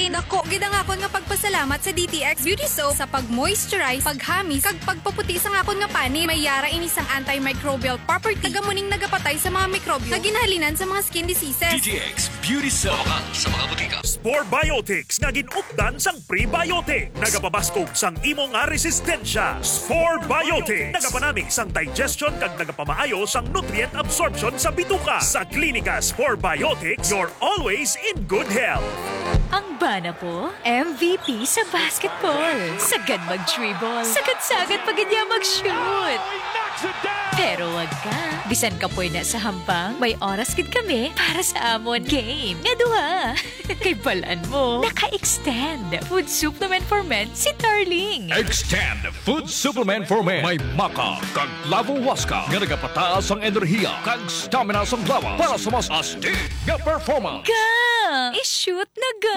Dako, gid ang akon nga pagpasalamat sa DTX Beauty Soap sa pag-moisturize, paghamis, kag pagpaputi sa akon nga pani. May yara inisang antimicrobial property. Tagamuning nagapatay sa mga mikrobyo na ginahalinan sa mga skin diseases. DTX Beauty Soap sa mga butika. Spore Biotics nga ginupdan sang prebiotic. Nagapabaskog sang imo nga resistensya. Spore Biotics nagapanami sang digestion kag nagapamaayo sang nutrient absorption sa bituka. Sa klinika Spore Biotics, you're always in good health. Ang bana po, MVP sa basketball. Sagad mag-dribble. Sagad-sagad pag niya mag-shoot. Pero wag ka. Bisan ka po na sa hambang, may oras gid kami para sa amon game. Nga duha. Kay balaan mo, naka-extend. Food supplement for men si Darling. Extend Food Supplement for Men. May maka kag lavo waska nga nagapataas ang enerhiya kag stamina sang lawas para sa mas astig nga performance. Ga! I-shoot na ga!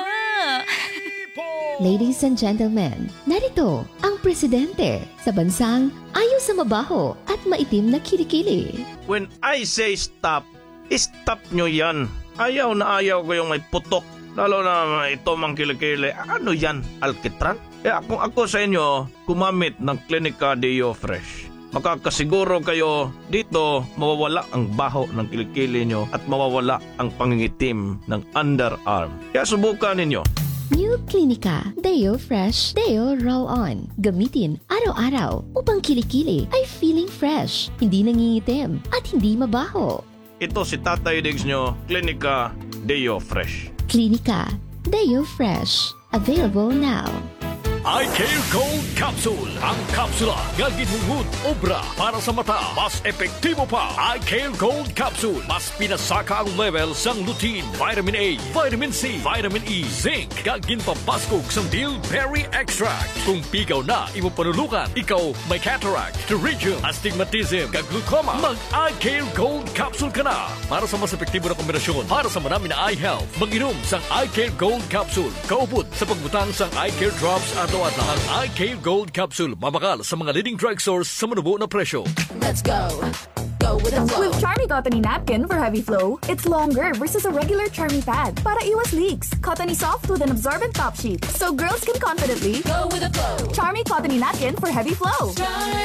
Ladies and gentlemen, narito ang presidente sa bansang ayaw sa mabaho at maitim na kilikili. When I say stop, stop nyo yan. Ayaw na ayaw ko yung may putok. Lalo na ito mang kilikili. Ano yan? Alkitran? Kung ako sa inyo, kumamit ng Clinica Deo Fresh. Makakasiguro kayo dito mawawala ang baho ng kilikili nyo at mawawala ang pangingitim ng underarm. Kaya subukan ninyo. New Clinica Deo Fresh Deo Roll-On. Gamitin araw-araw upang kilikili ay feeling fresh, hindi nangingitim at hindi mabaho. Ito si Tatay Diggs nyo, Clinica Deo Fresh. Clinica Deo Fresh. Available now. iCare Gold Capsule. Ang kapsula nga ginhungod obra para sa mata. Mas epektibo pa. iCare Gold Capsule. Mas pinasaka ang level sang lutein, vitamin A, vitamin C, vitamin E, zinc. Kag ginpabaskog sang bilberry extract. Kung pigaw na imo panulukan, ikaw may cataract, pterygium, astigmatism, kag glaucoma, mag iCare Gold Capsule ka na. Para sa mas epektibo na kombinasyon para sa marami na eye health, mag-inom sang iCare Gold Capsule. Kaupod sa pagbutang sang iCare Drops at ang iCare Gold Capsule mabakal sa mga leading drugstores sa manubo na presyo. Let's go. Go with the flow. With Charmy Cottony Napkin for heavy flow, it's longer versus a regular Charmy pad. Para iwas leaks, Cottony soft with an absorbent top sheet, so girls can confidently Go with the flow. Charmy Cottony Napkin for heavy flow.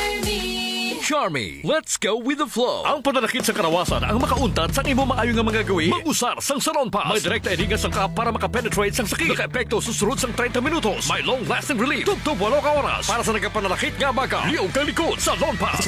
Charmy, let's go with the flow. Ang pananakit sa karawasan ang makauntat sa imo maayo nga mga gawi. Mag-usar sang Salon Pass. May direkta ediga sang ka para makapenetrate sang sakit. Naka-epekto susunod sang 30 minutos. May long-lasting relief. Tugtog 8 ka oras. Para sa nagkapananakit nga baga. Liog kang likod. Salon Pass.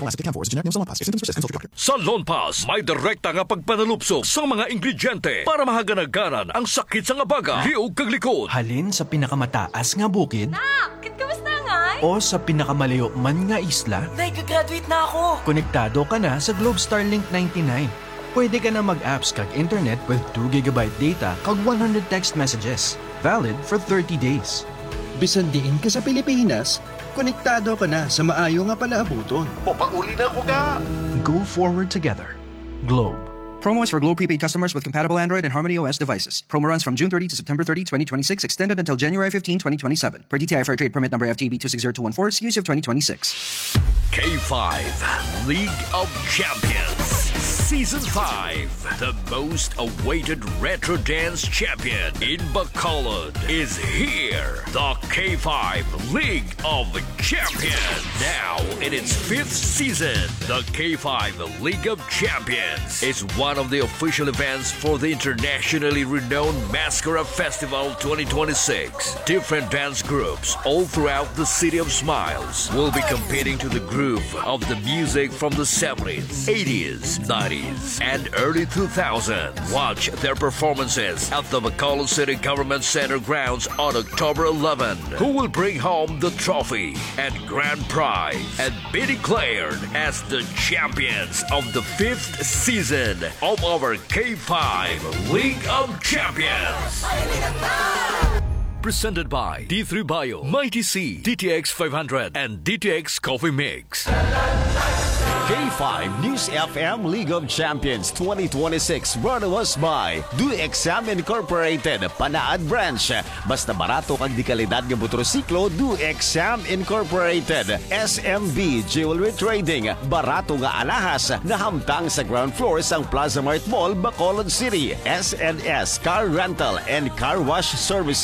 Salon Pass. May direkta nga pagpanalupsok sa mga ingrediente para mahaganagaran ang sakit sa nga baga. Liog kang likod. Halin sa pinakamataas nga bukid. Nak, kamusta nga? O sa pinakamalayo man nga isla. Nag-graduate na ako. Konektado ka na sa Globe Starlink 99. Pwede ka na mag-apps kag internet with 2GB data kag 100 text messages. Valid for 30 days. Bisan diin ka sa Pilipinas, konektado ka na sa maayo nga palaabuton. Papauli na ko ka. Go forward together. Globe. Promo is for Globe prepaid customers with compatible Android and Harmony OS devices. Promo runs from June 30 to September 30, 2026, extended until January 15, 2027. Per DTI Fair Trade Permit number FTB 260214, series of 2026. K5 League of Champions Season 5. The most awaited retro dance champion in Bacolod is here. The K5 League of Champions. Now in its 5th season, the K5 League of Champions is one of the official events for the internationally renowned Mascara Festival 2026. Different dance groups all throughout the City of Smiles will be competing to the groove of the music from the 70s, 80s, 90s, and early 2000s. Watch their performances at the Bacolod City Government Center grounds on October 11, who will bring home the trophy and grand prize and be declared as the champions of the 5th season of our K5 League of Champions. Presented by D3 Bio, Mighty C, DTX 500, and DTX Coffee Mix. K5 News FM League of Champions 2026 brought to us by Do Exam Incorporated, Panaad Branch. Basta barato kag di kalidad nga motorsiklo, Do Exam Incorporated. SMB Jewelry Trading, barato nga alahas na hamtang sa ground floor sang Plaza Mart Mall, Bacolod City. SNS Car Rental and Car Wash Services.